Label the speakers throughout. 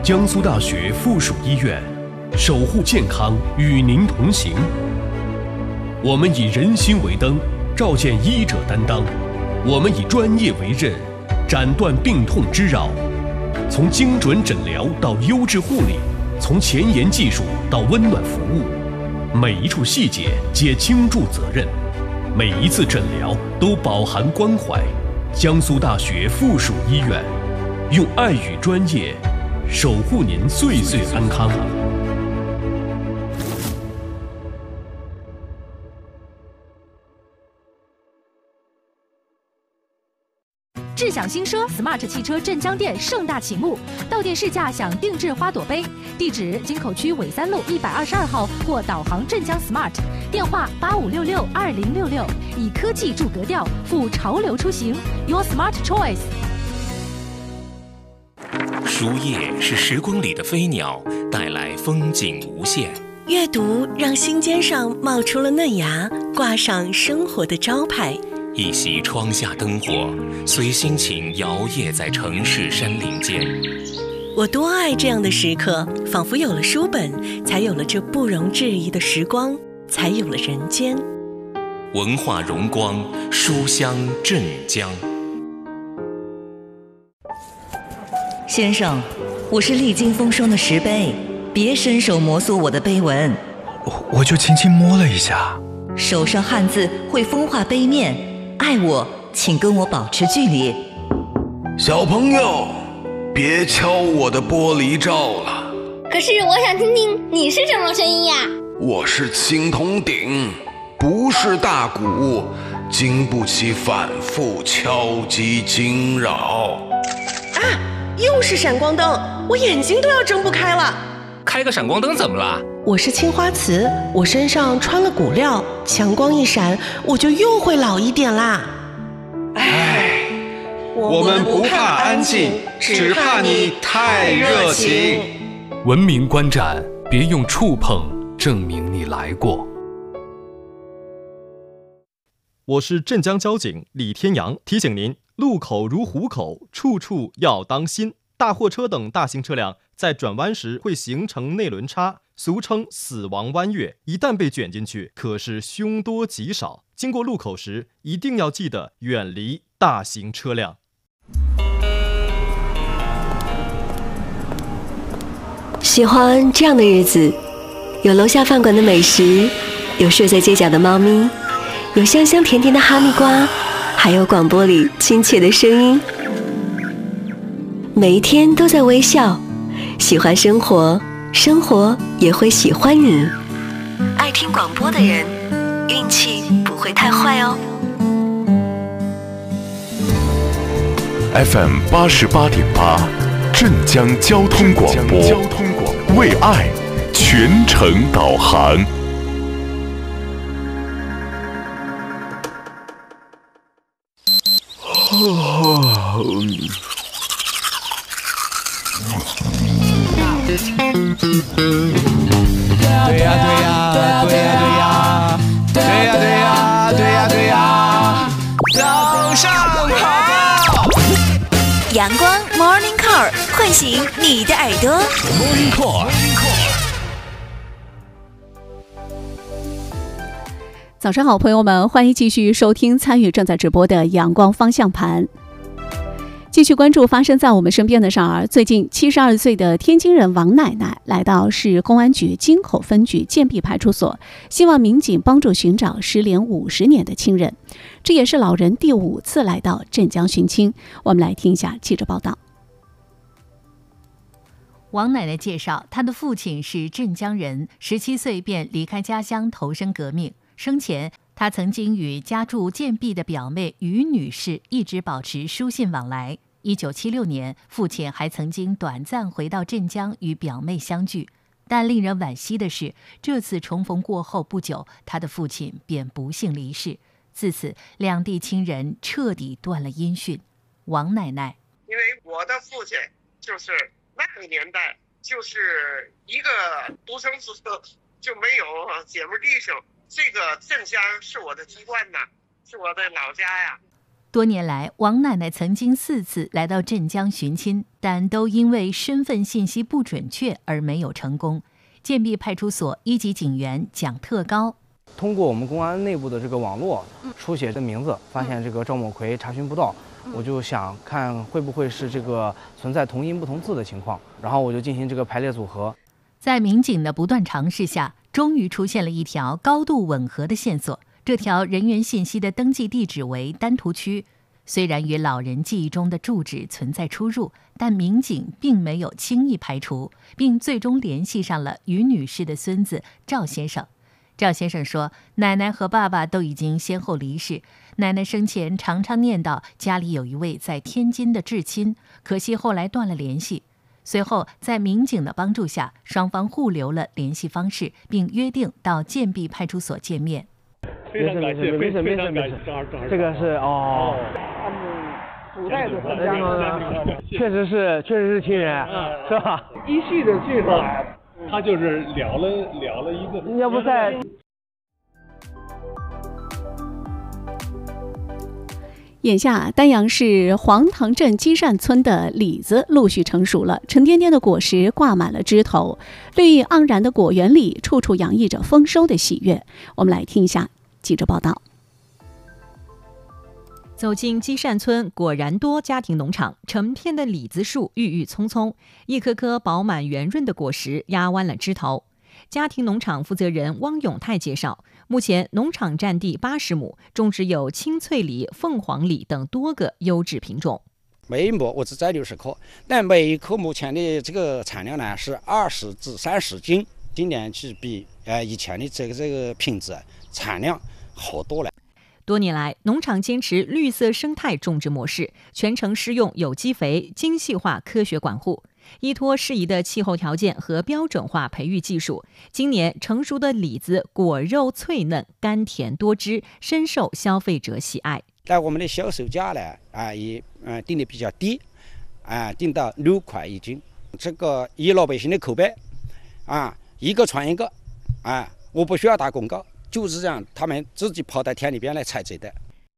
Speaker 1: 江苏大学附属医院，守护健康，与您同行。我们以人心为灯，照见医者担当；我们以专业为刃，斩断病痛之扰。从精准诊疗到优质护理，从前沿技术到温暖服务，每一处细节皆倾注责任，每一次诊疗都饱含关怀。江苏大学附属医院，用爱与专业守护您岁岁安康。
Speaker 2: 智享新车 Smart 汽车镇江店盛大启幕，到店试驾享定制花朵杯。地址：京口区纬三路122号或导航镇江 Smart， 电话85662066。以科技助格调，赴潮流出行 ，Your Smart Choice。
Speaker 3: 书页是时光里的飞鸟，带来风景无限。
Speaker 4: 阅读让心尖上冒出了嫩芽，挂上生活的招牌。
Speaker 3: 一袭窗下灯火，随心情摇曳在城市山林间。
Speaker 4: 我多爱这样的时刻，仿佛有了书本，才有了这不容置疑的时光，才有了人间。
Speaker 3: 文化荣光，书香镇江。
Speaker 5: 先生，我是历经风霜的石碑，别伸手摩挲我的碑文。
Speaker 6: 我就轻轻摸了一下。
Speaker 5: 手上汗渍会风化碑面，爱我请跟我保持距离。
Speaker 6: 小朋友，别敲我的玻璃罩了。
Speaker 7: 可是我想听听你是什么声音呀？
Speaker 6: 我是青铜鼎，不是大鼓，经不起反复敲击惊扰。
Speaker 8: 啊，又是闪光灯，我眼睛都要睁不开了。
Speaker 3: 开个闪光灯怎么了？
Speaker 8: 我是青花瓷，我身上穿了骨料，强光一闪，我就又会老一点啦。
Speaker 9: 唉，我们不怕安静，只怕你太热情。
Speaker 1: 文明观展，别用触碰证明你来过。
Speaker 10: 我是镇江交警李天阳，提醒您：路口如虎口，处处要当心。大货车等大型车辆在转弯时会形成内轮差，俗称死亡弯月，一旦被卷进去，可是凶多吉少。经过路口时，一定要记得远离大型车辆。
Speaker 4: 喜欢这样的日子，有楼下饭馆的美食，有睡在街角的猫咪，有香香甜甜的哈密瓜，还有广播里亲切的声音。每一天都在微笑，喜欢生活，生活也会喜欢你。爱听广播的人，运气不会太坏哦。
Speaker 11: FM 88.8，镇江交通广播，为爱全程导航。
Speaker 9: 对呀，早上好！
Speaker 2: 阳光 Morning Call 唤醒你的耳朵。
Speaker 1: Morning Call。
Speaker 12: 早上好，朋友们，欢迎继续收听参与正在直播的阳光方向盘。继续关注发生在我们身边的事儿。最近72岁的天津人王奶奶来到市公安局京口分局建壁派出所，希望民警帮助寻找失联50年的亲人。这也是老人第5次来到镇江寻亲。我们来听一下记者报道。
Speaker 13: 王奶奶介绍，她的父亲是镇江人，17岁便离开家乡投身革命。生前，她曾经与家住建壁的表妹于女士一直保持书信往来。1976年，父亲还曾经短暂回到镇江与表妹相聚，但令人惋惜的是，这次重逢过后不久，他的父亲便不幸离世。自此，两地亲人彻底断了音讯。王奶奶，
Speaker 14: 因为我的父亲就是那个年代，就是一个独生子，就没有姐妹弟兄。这个镇江是我的籍贯呐，是我的老家呀。
Speaker 13: 多年来，王奶奶曾经4次来到镇江寻亲，但都因为身份信息不准确而没有成功。建壁派出所1级警员蒋特高
Speaker 15: 通过我们公安内部的这个网络书写的名字，发现这个赵某奎查询不到，我就想看会不会是这个存在同音不同字的情况，然后我就进行这个排列组合。
Speaker 13: 在民警的不断尝试下，终于出现了一条高度吻合的线索。这条人员信息的登记地址为丹徒区，虽然与老人记忆中的住址存在出入，但民警并没有轻易排除，并最终联系上了于女士的孙子赵先生。赵先生说，奶奶和爸爸都已经先后离世，奶奶生前常常念叨家里有一位在天津的至亲，可惜后来断了联系。随后在民警的帮助下，双方互留了联系方式，并约定到建壁派出所见面。
Speaker 16: 非常感谢，非常感谢，
Speaker 15: 这个是
Speaker 16: 古代的皇家，
Speaker 15: 确实是亲人，是吧？
Speaker 16: 依序的介绍，他就是聊了一个，
Speaker 15: 要不在。
Speaker 12: 眼下，丹阳市黄塘镇积善村的李子陆续成熟了，沉甸甸的果实挂满了枝头，绿意盎然的果园里，处处洋溢着丰收的喜悦。我们来听一下记者报道。
Speaker 17: 走进积善村果然多家庭农场，成片的李子树郁郁葱葱，一颗颗饱满圆润的果实压弯了枝头。家庭农场负责人汪永泰介绍，目前农场占地80亩，种植有青翠李、凤凰李等多个优质品种。
Speaker 18: 每一亩我只摘60颗，但每一颗目前的这个产量呢是20至30斤，今年是比以前的这个品质产量好多了。
Speaker 17: 多年来，农场坚持绿色生态种植模式，全程施用有机肥，精细化科学管护。依托适宜的气候条件和标准化培育技术，今年成熟的李子果肉脆嫩、甘甜多汁，深受消费者喜爱。
Speaker 18: 在我们的销售价呢，也定的比较低，定到6块1斤。这个以老百姓的口碑，一个传一个，我不需要打广告，就是这样，他们自己跑到田里边来采摘的。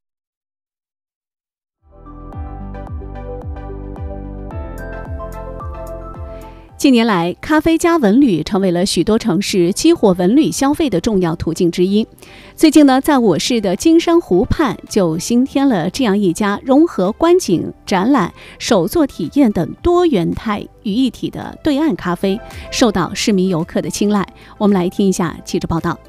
Speaker 12: 近年来，咖啡加文旅成为了许多城市激活文旅消费的重要途径之一。最近呢，在我市的金山湖畔就新添了这样一家融合观景、展览、手作体验等多元态于一体的对岸咖啡，受到市民游客的青睐。我们来听一下记者报道。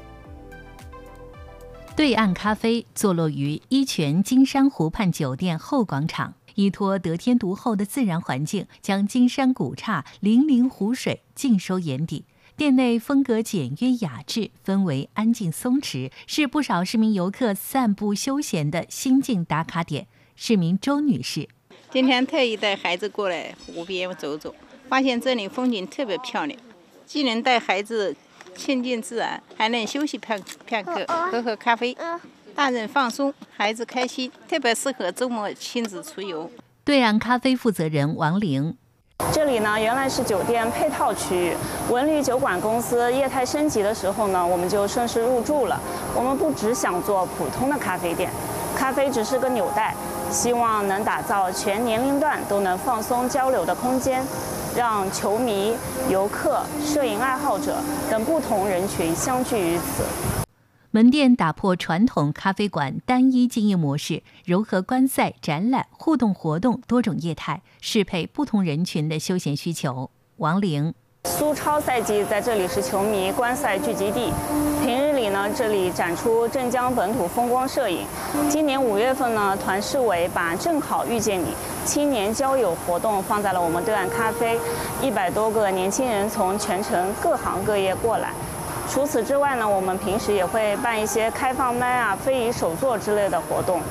Speaker 13: 对岸咖啡坐落于一泉金山湖畔酒店后广场，依托得天独厚的自然环境，将金山古刹、粼粼湖水尽收眼底。店内风格简约雅致，氛围安静松弛，是不少市民游客散步休闲的新晋打卡点。市民周女士：
Speaker 19: 今天特意带孩子过来湖边走走，发现这里风景特别漂亮，既能带孩子亲近自然，还能休息片刻，喝咖啡，大人放松，孩子开心，特别适合周末亲子出游。
Speaker 13: 对岸咖啡负责人王玲：
Speaker 20: 这里呢原来是酒店配套区域，文旅酒馆公司业态升级的时候呢，我们就顺势入驻了。我们不只想做普通的咖啡店，咖啡只是个纽带，希望能打造全年龄段都能放松交流的空间，让球迷、游客、摄影爱好者等不同人群相聚于此。
Speaker 13: 门店打破传统咖啡馆单一经营模式，糅合观赛、展览、互动活动多种业态，适配不同人群的休闲需求。王玲：
Speaker 20: 苏超赛季在这里是球迷观赛聚集地，平日里呢，这里展出镇江本土风光摄影。今年5月份呢，团市委把正好遇见你青年交友活动放在了我们对岸咖啡，100多个年轻人从全城各行各业过来。除此之外呢，我们平时也会办一些开放麦非遗手作之类的活动。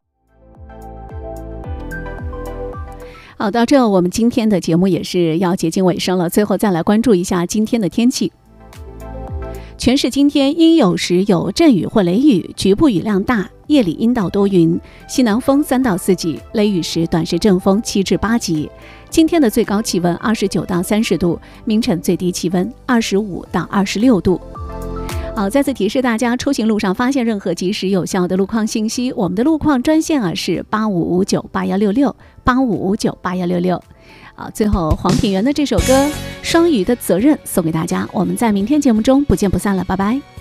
Speaker 12: 好，到这我们今天的节目也是要接近尾声了。最后再来关注一下今天的天气。全市今天阴有时有阵雨或雷雨，局部雨量大，夜里阴到多云，西南风3到4级，雷雨时短时阵风7至8级。今天的最高气温29到30度，明晨最低气温25到26度。 好，再次提示大家，出行路上发现任何及时有效的路况信息，我们的路况专线是8559816685598166。好，最后黄品源的这首歌《双鱼的责任》送给大家，我们在明天节目中不见不散了，拜拜。